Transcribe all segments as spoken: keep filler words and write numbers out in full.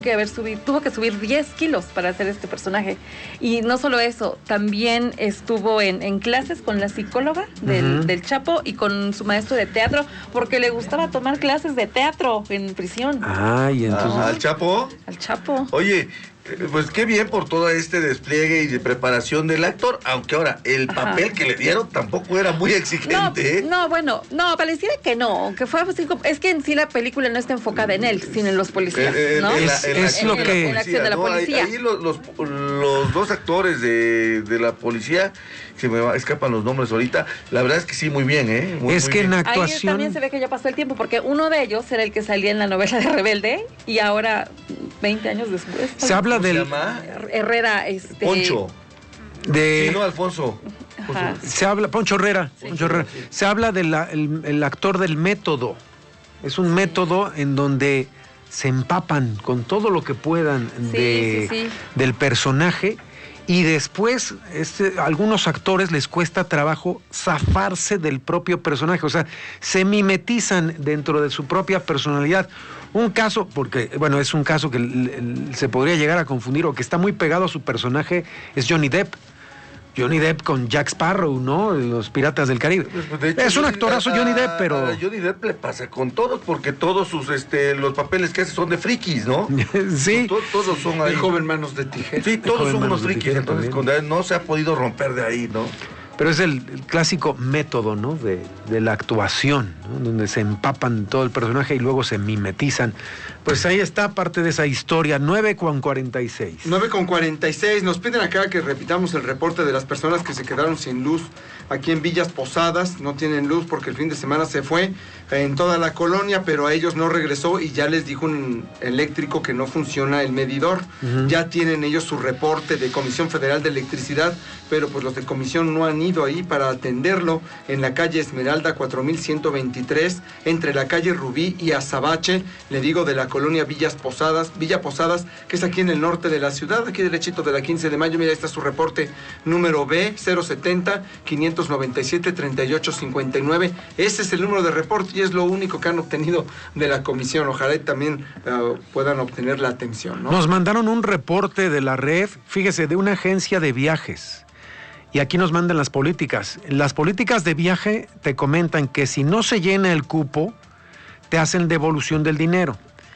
que haber subido, tuvo que subir diez kilos para hacer este personaje. Y no solo eso, también estuvo en, en clases con la psicóloga del, uh-huh. del Chapo y con su maestro de teatro, porque le gustaba tomar clases de teatro en prisión. Ah, y entonces... ¿Al Chapo? Al Chapo. Oye, pues qué bien por todo este despliegue y de preparación del actor, aunque ahora el papel Ajá. que le dieron tampoco era muy exigente. No, ¿eh? no bueno, no, pareciera que no, que fue así, es que en sí la película no está enfocada en él, sino en los policías, eh, ¿no? En la, es, en es la, lo en que... la, en la acción de la ¿no? policía. Ahí, ahí los, los, los dos actores de, de la policía, se me va, escapan los nombres ahorita, la verdad es que sí, muy bien, ¿eh? Muy, es muy que bien. en actuación... Ahí también se ve que ya pasó el tiempo, porque uno de ellos era el que salía en la novela de Rebelde, y ahora, veinte años después... Se habla ¿Cómo del... se llama? Herrera, este... Poncho. De... Sí, no, Alfonso. Ajá. Se habla, Poncho Herrera, Sí, Poncho Herrera. sí. Se habla del el, el actor del método. Es un sí. método en donde se empapan con todo lo que puedan sí, de, sí, sí. del personaje, y después este, a algunos actores les cuesta trabajo zafarse del propio personaje, o sea, se mimetizan dentro de su propia personalidad. Un caso, porque, bueno, es un caso que el, el, se podría llegar a confundir o que está muy pegado a su personaje, es Johnny Depp. Johnny Depp con Jack Sparrow, ¿no? Los Piratas del Caribe. De hecho, es un actorazo a, Johnny Depp, pero... A Johnny Depp le pasa con todos, porque todos sus, este, los papeles que hace son de frikis, ¿no? Sí. Todos, todos son ahí. El joven Manos de Tijera. Sí, todos son unos frikis, entonces también. con, no se ha podido romper de ahí, ¿no? Pero es el, el clásico método, ¿no? De, de la actuación, ¿no? Donde se empapan todo el personaje y luego se mimetizan. Pues ahí está parte de esa historia, nueve con cuarenta y seis. nueve con cuarenta y seis. Nos piden acá que repitamos el reporte de las personas que se quedaron sin luz aquí en Villas Posadas. No tienen luz porque el fin de semana se fue en toda la colonia, pero a ellos no regresó y ya les dijo un eléctrico que no funciona el medidor. Uh-huh. Ya tienen ellos su reporte de Comisión Federal de Electricidad, pero pues los de comisión no han ido ahí para atenderlo en la calle Esmeralda cuatro mil ciento veintitrés, entre la calle Rubí y Azabache, le digo, de la colonia Villas Posadas, Villa Posadas, que es aquí en el norte de la ciudad, aquí derechito de la quince de mayo. Mira, ahí está su reporte, número B cero setenta, quinientos noventa y siete, treinta y ocho cincuenta y nueve. Ese es el número de reporte y es lo único que han obtenido de la comisión. Ojalá y también uh, puedan obtener la atención, ¿no? Nos mandaron un reporte de la red, fíjese, de una agencia de viajes. Y aquí nos mandan las políticas. Las políticas de viaje te comentan que si no se llena el cupo, te hacen devolución del dinero.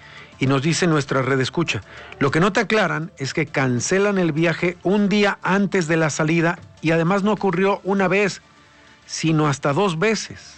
Y nos dice nuestra red escucha, lo que no te aclaran es que cancelan el viaje un día antes de la salida, y además no ocurrió una vez, sino hasta dos veces.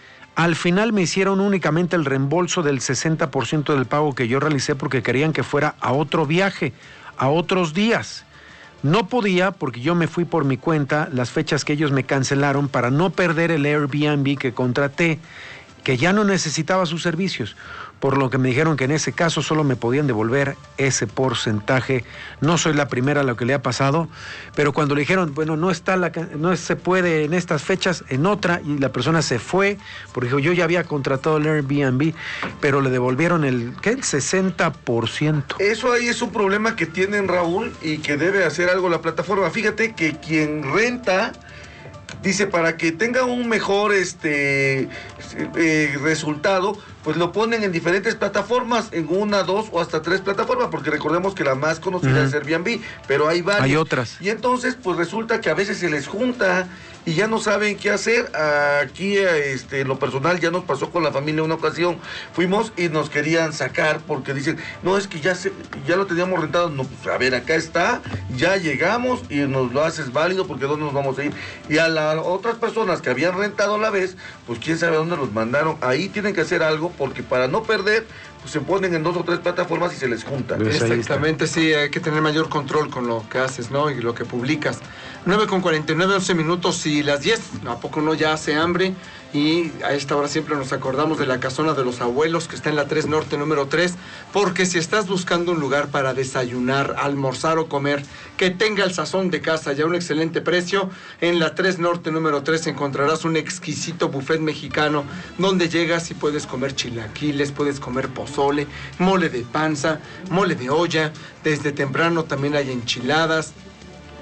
Al final me hicieron únicamente el reembolso del sesenta por ciento del pago que yo realicé porque querían que fuera a otro viaje, a otros días. No podía porque yo me fui por mi cuenta las fechas que ellos me cancelaron para no perder el Airbnb que contraté, que ya no necesitaba sus servicios, por lo que me dijeron que en ese caso solo me podían devolver ese porcentaje. No soy la primera a lo que le ha pasado, pero cuando le dijeron, bueno, no está la, no se puede en estas fechas, en otra, y la persona se fue, porque dijo, yo ya había contratado el Airbnb, pero le devolvieron el, ¿qué? El sesenta por ciento. Eso ahí es un problema que tienen, Raúl, y que debe hacer algo la plataforma. Fíjate que quien renta, dice, para que tenga un mejor este eh, resultado, pues lo ponen en diferentes plataformas, en una, dos o hasta tres plataformas, porque recordemos que la más conocida uh-huh. es Airbnb, pero hay varias. Hay otras. Y entonces, pues resulta que a veces se les junta y ya no saben qué hacer. Aquí, este, lo personal, ya nos pasó con la familia una ocasión. Fuimos y nos querían sacar porque dicen, no, es que ya se, ya lo teníamos rentado. No, pues a ver, acá está, ya llegamos y nos lo haces válido porque ¿dónde nos vamos a ir? Y a las otras personas que habían rentado a la vez, pues quién sabe dónde los mandaron. Ahí tienen que hacer algo porque para no perder, pues se ponen en dos o tres plataformas y se les junta. Pues exactamente, sí, hay que tener mayor control con lo que haces, ¿no? Y lo que publicas. nueve con cuarenta y nueve, once minutos y las diez. ¿A poco no ya hace hambre? Y a esta hora siempre nos acordamos de la casona de los abuelos, que está en la tres Norte número tres, porque si estás buscando un lugar para desayunar, almorzar o comer, que tenga el sazón de casa y a un excelente precio, en la tres Norte número tres encontrarás un exquisito buffet mexicano, donde llegas y puedes comer chilaquiles, puedes comer pozole, mole de panza, mole de olla, desde temprano también hay enchiladas,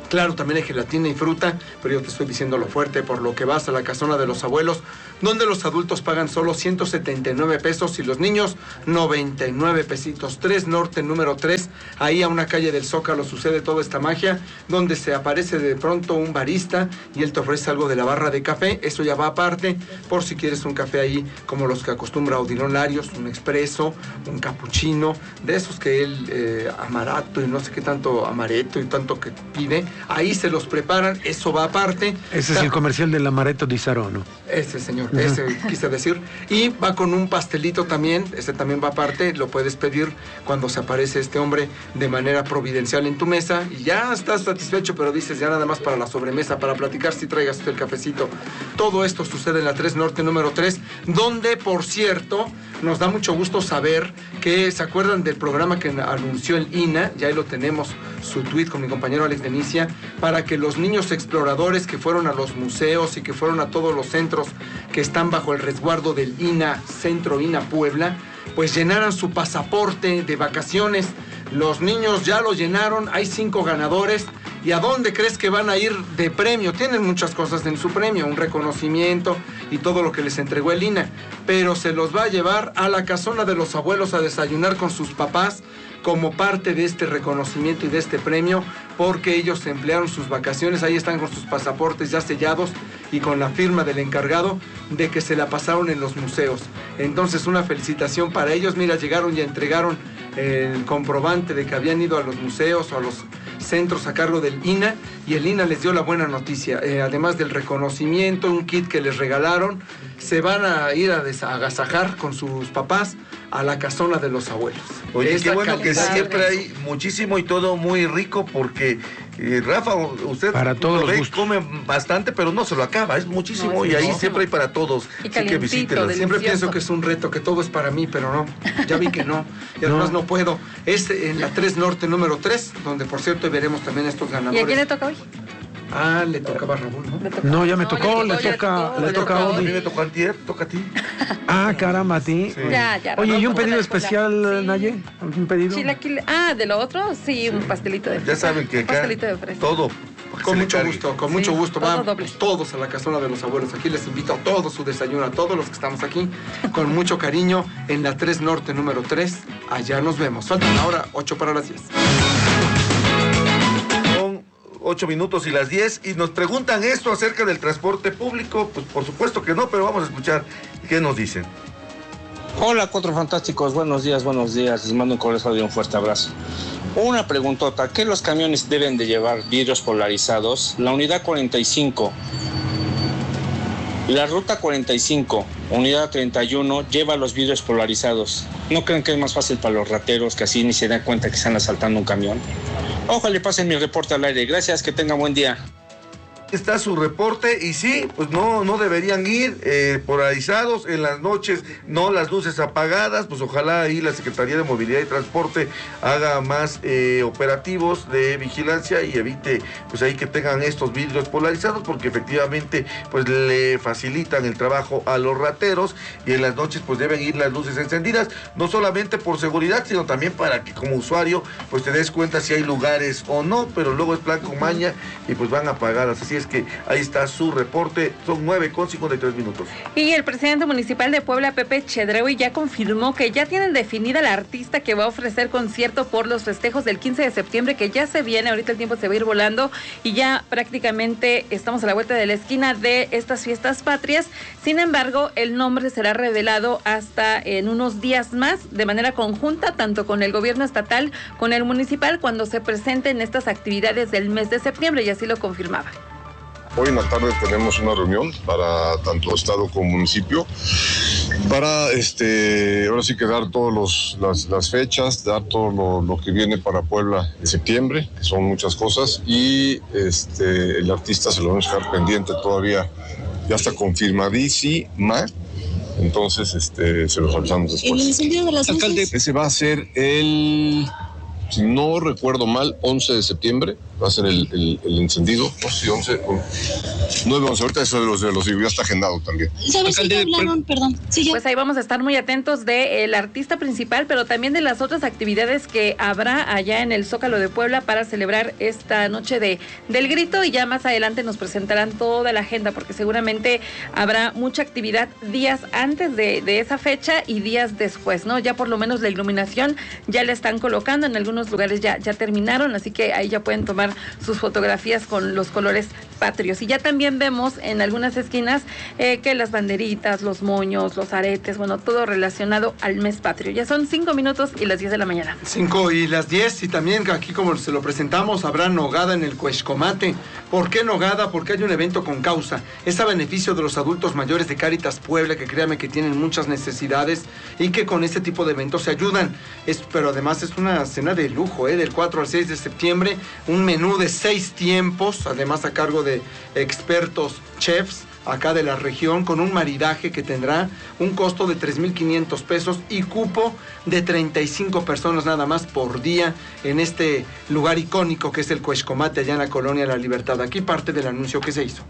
Claro, también hay gelatina y fruta, pero yo te estoy diciendo lo fuerte, por lo que vas a la casona de los abuelos, donde los adultos pagan solo ciento setenta y nueve pesos y los niños noventa y nueve pesitos. tres Norte, número tres, ahí a una calle del Zócalo sucede toda esta magia, donde se aparece de pronto un barista y él te ofrece algo de la barra de café. Eso ya va aparte, por si quieres un café ahí como los que acostumbra Odilon Larios, un expreso, un cappuccino, de esos que él, eh, amarato y no sé qué tanto amaretto y tanto que pide. Ahí se los preparan, eso va aparte. Ese es el comercial del amaretto di Saronno. Ese, señor, uh-huh. ese quise decir. Y va con un pastelito también, ese también va aparte, lo puedes pedir cuando se aparece este hombre de manera providencial en tu mesa y ya estás satisfecho, pero dices ya nada más para la sobremesa, para platicar si traigas usted el cafecito. Todo esto sucede en la tres Norte, número tres, donde, por cierto, nos da mucho gusto saber que se acuerdan del programa que anunció el I N A, ya ahí lo tenemos, su tweet con mi compañero Alex Denicia, para que los niños exploradores que fueron a los museos y que fueron a todos los centros que están bajo el resguardo del I N A, Centro I N A Puebla, pues llenaran su pasaporte de vacaciones. Los niños ya lo llenaron, hay cinco ganadores. ¿Y a dónde crees que van a ir de premio? Tienen muchas cosas en su premio, un reconocimiento y todo lo que les entregó el I N A, pero se los va a llevar a la casona de los abuelos a desayunar con sus papás como parte de este reconocimiento y de este premio, porque ellos emplearon sus vacaciones, ahí están con sus pasaportes ya sellados y con la firma del encargado de que se la pasaron en los museos. Entonces, una felicitación para ellos. Mira, llegaron y entregaron el comprobante de que habían ido a los museos o a los centros a cargo del I N A, y el I N A les dio la buena noticia, eh, además del reconocimiento, un kit que les regalaron, se van a ir a agasajar con sus papás a la casona de los abuelos. Oye, Esa qué bueno que calidad. siempre hay muchísimo y todo muy rico, porque eh, Rafa, usted para todos ve, los gustos. come bastante, pero no se lo acaba, es muchísimo, No, es y ahí muchísimo. siempre hay para todos. Y Así que visítenlo. delicioso. Siempre pienso que es un reto, que todo es para mí, pero no, ya vi que no, y además no, no puedo. Es en la tres Norte, número tres, donde por cierto veremos también estos ganadores. ¿Y a quién le toca hoy? Ah, le tocaba a Raúl, ¿no? Le toca. No, ya me No, tocó, le ya toca, tocó, le ya toca tocó. a A mí Odi. me tocó antier, toca a ti. Ah, caramba, a ti. Sí. Ya, ya. Oye, ¿y un Rafa, pedido hola, especial, hola. Sí. Naye? ¿Un pedido? Chilaquil. Ah, de lo otro, sí, un pastelito de Ya fresa. saben que Un acá pastelito de fresa. todo. Con se le mucho cargue. gusto, con Sí, mucho gusto. todo Vamos doble. todos a la casona de los abuelos. Aquí les invito a todos su desayuno, a todos los que estamos aquí, con mucho cariño, en la tres Norte, número tres. Allá nos vemos. Faltan ahora ocho para las diez. Son ocho minutos y las diez, y nos preguntan esto acerca del transporte público. Pues por supuesto que no, pero vamos a escuchar qué nos dicen. Hola, Cuatro Fantásticos, buenos días, buenos días, les mando un cordial y un fuerte abrazo. Una preguntota, ¿qué los camiones deben de llevar vidrios polarizados? La unidad cuarenta y cinco, la ruta cuarenta y cinco, unidad treinta y uno, lleva los vidrios polarizados. ¿No creen que es más fácil para los rateros, que así ni se dan cuenta que están asaltando un camión? Ojalá pasen mi reporte al aire, gracias, que tengan buen día. Está su reporte, y sí, pues no, no deberían ir eh, polarizados en las noches, no las luces apagadas. Pues ojalá ahí la Secretaría de Movilidad y Transporte haga más eh, operativos de vigilancia y evite pues ahí que tengan estos vidrios polarizados, porque efectivamente pues le facilitan el trabajo a los rateros, y en las noches pues deben ir las luces encendidas, no solamente por seguridad, sino también para que como usuario pues te des cuenta si hay lugares o no, pero luego es plan con maña y pues van apagadas. Así es que ahí está su reporte. Son nueve con cincuenta y tres minutos. Y el presidente municipal de Puebla, Pepe Chedreui, ya confirmó que ya tienen definida la artista que va a ofrecer concierto por los festejos del quince de septiembre, que ya se viene, ahorita el tiempo se va a ir volando y ya prácticamente estamos a la vuelta de la esquina de estas fiestas patrias. Sin embargo, el nombre será revelado hasta en unos días más, de manera conjunta, tanto con el gobierno estatal, con el municipal, cuando se presenten estas actividades del mes de septiembre, y así lo confirmaba. Hoy en la tarde tenemos una reunión para tanto Estado como municipio para este ahora sí que dar todas las, las fechas, dar todo lo, lo que viene para Puebla en septiembre, que son muchas cosas, y este el artista se lo vamos a dejar pendiente todavía, ya está confirmadísima. Entonces este se los avisamos después. ¿El incendio de las Alcalde, luces? ese va a ser el, si no recuerdo mal, once de septiembre. va a ser el, el, el encendido, no sé si once, nueve, once, ahorita eso de los de los ya está agendado también. ¿Sabes si ya hablaron? Perdón. Sí, ya. Pues ahí vamos a estar muy atentos del artista principal, pero también de las otras actividades que habrá allá en el Zócalo de Puebla para celebrar esta noche de del grito, y ya más adelante nos presentarán toda la agenda, porque seguramente habrá mucha actividad días antes de, de esa fecha y días después, ¿no? Ya por lo menos la iluminación ya la están colocando, en algunos lugares ya, ya terminaron, así que ahí ya pueden tomar sus fotografías con los colores patrios. Y ya también vemos en algunas esquinas eh, que las banderitas, los moños, los aretes, bueno, todo relacionado al mes patrio. Ya son cinco minutos y las diez de la mañana. Cinco y las diez, y también aquí, como se lo presentamos, habrá nogada en el Cuexcomate. ¿Por qué nogada? Porque hay un evento con causa. Es a beneficio de los adultos mayores de Cáritas Puebla, que créanme que tienen muchas necesidades y que con este tipo de eventos se ayudan. Es, pero además es una cena de lujo, ¿eh? Del cuatro al seis de septiembre, un menú de seis tiempos, además a cargo de expertos chefs acá de la región, con un maridaje que tendrá un costo de tres mil quinientos pesos y cupo de treinta y cinco personas nada más por día en este lugar icónico que es el Cuexcomate, allá en la Colonia La Libertad. Aquí parte del anuncio que se hizo.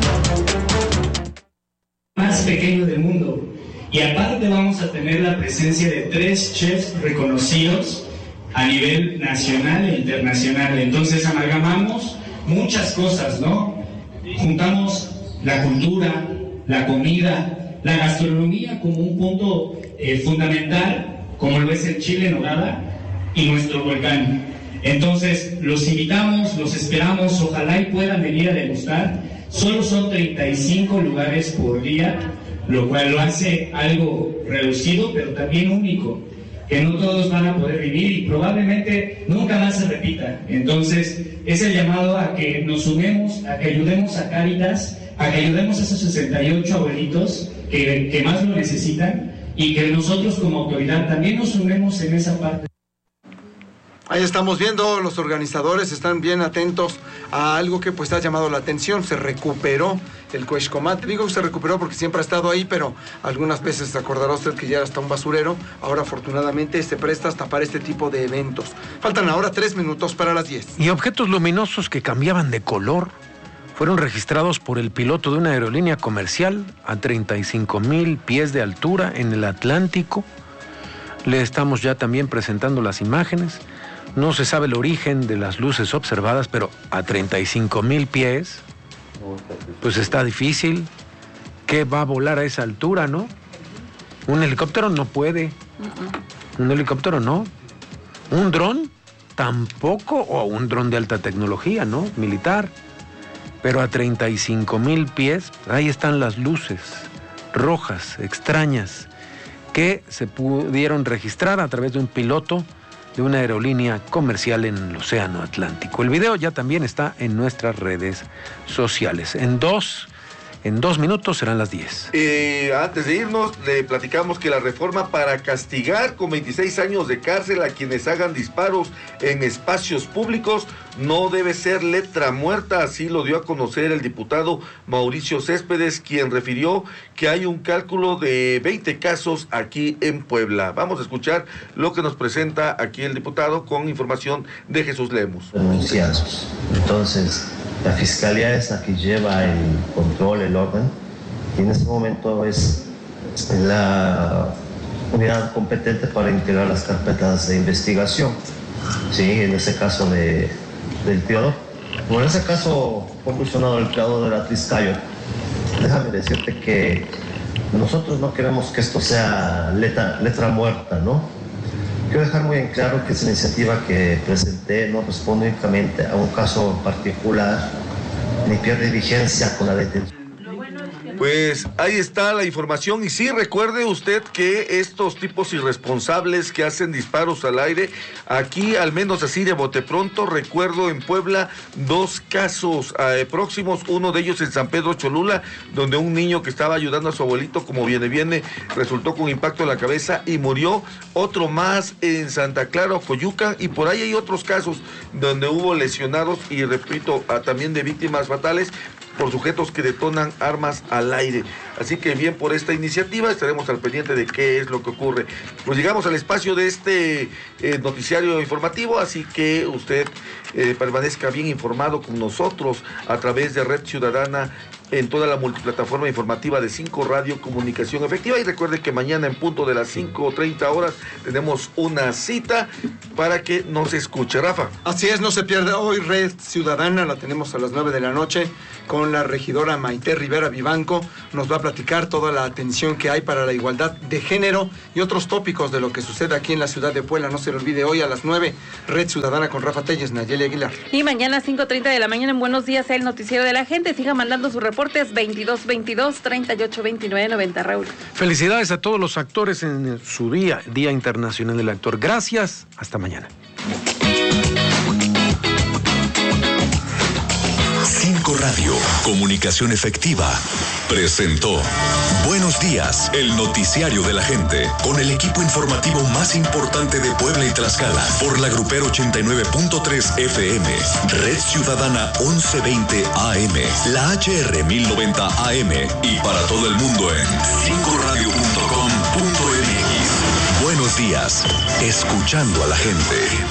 Más pequeño del mundo, y aparte vamos a tener la presencia de tres chefs reconocidos a nivel nacional e internacional. Entonces amalgamamos muchas cosas, ¿no? Juntamos la cultura, la comida, la gastronomía como un punto eh, fundamental, como lo es el chile en nogada y nuestro volcán. Entonces los invitamos, los esperamos, ojalá y puedan venir a degustar. Solo son treinta y cinco lugares por día, lo cual lo hace algo reducido, pero también único, que no todos van a poder vivir y probablemente nunca más se repita. Entonces es el llamado a que nos sumemos, a que ayudemos a Cáritas, a que ayudemos a esos sesenta y ocho abuelitos que, que más lo necesitan, y que nosotros como autoridad también nos sumemos en esa parte. Ahí estamos viendo, los organizadores están bien atentos a algo que pues ha llamado la atención. Se recuperó el Cuexcomate. Digo que se recuperó porque siempre ha estado ahí, pero algunas veces se acordará usted que ya era hasta un basurero. Ahora afortunadamente se presta hasta para este tipo de eventos. Faltan ahora tres minutos para las diez. Y objetos luminosos que cambiaban de color fueron registrados por el piloto de una aerolínea comercial a treinta y cinco mil pies de altura en el Atlántico. Le estamos ya también presentando las imágenes. No se sabe el origen de las luces observadas, pero a treinta y cinco mil pies, pues está difícil. ¿Qué va a volar a esa altura, no? Un helicóptero no puede. Un helicóptero no. Un dron tampoco, o un dron de alta tecnología, ¿no? Militar. Pero a treinta y cinco mil pies, ahí están las luces rojas, extrañas, que se pudieron registrar a través de un piloto de una aerolínea comercial en el Océano Atlántico. El video ya también está en nuestras redes sociales. En dos, en dos minutos serán las diez. Eh, antes de irnos, le platicamos que la reforma para castigar con veintiséis años de cárcel a quienes hagan disparos en espacios públicos no debe ser letra muerta, así lo dio a conocer el diputado Mauricio Céspedes, quien refirió que hay un cálculo de veinte casos aquí en Puebla. Vamos a escuchar lo que nos presenta aquí el diputado con información de Jesús Lemos. Denunciados. Entonces, la Fiscalía es la que lleva el control, el orden, y en este momento es la unidad competente para integrar las carpetas de investigación. Sí, en ese caso de del criador. Bueno, en ese caso fue funcionado el criador de la Triscayo. Déjame decirte que nosotros no queremos que esto sea letra, letra muerta, ¿no? Quiero dejar muy en claro que esa iniciativa que presenté no responde únicamente a un caso particular, ni pierde vigencia con la detención. Pues ahí está la información, y sí, recuerde usted que estos tipos irresponsables que hacen disparos al aire, aquí al menos así de bote pronto, recuerdo en Puebla dos casos eh, próximos, uno de ellos en San Pedro Cholula, donde un niño que estaba ayudando a su abuelito, como viene viene, resultó con impacto en la cabeza y murió, otro más en Santa Clara, Coyuca, y por ahí hay otros casos donde hubo lesionados y repito, a, también de víctimas fatales. por sujetos que detonan armas al aire. Así que bien por esta iniciativa, estaremos al pendiente de qué es lo que ocurre. Pues llegamos al espacio de este eh, noticiario informativo, así que usted eh, permanezca bien informado con nosotros a través de Red Ciudadana en toda la multiplataforma informativa de cinco Radio Comunicación Efectiva. Y recuerde que mañana en punto de las cinco treinta horas tenemos una cita para que nos escuche. Rafa. Así es, no se pierde hoy Red Ciudadana, la tenemos a las nueve de la noche con la regidora Maite Rivera Vivanco. Nos va a platicar toda la atención que hay para la igualdad de género y otros tópicos de lo que sucede aquí en la ciudad de Puebla. No se le olvide, hoy a las nueve, Red Ciudadana con Rafa Telles, Nayeli Aguilar. Y mañana cinco treinta de la mañana en Buenos Días, el noticiero de la gente. Siga mandando sus reportes veintidós veintidós, treinta y ocho veintinueve noventa, Raúl. Felicidades a todos los actores en su día, Día Internacional del Actor. Gracias, hasta mañana. cinco Radio, comunicación efectiva, presentó Buenos Días, el noticiario de la gente, con el equipo informativo más importante de Puebla y Tlaxcala, por la Grupero ochenta y nueve punto tres F M, Red Ciudadana once veinte A M, la H R mil noventa A M y para todo el mundo en cinco radio punto com punto m x. Buenos días, escuchando a la gente.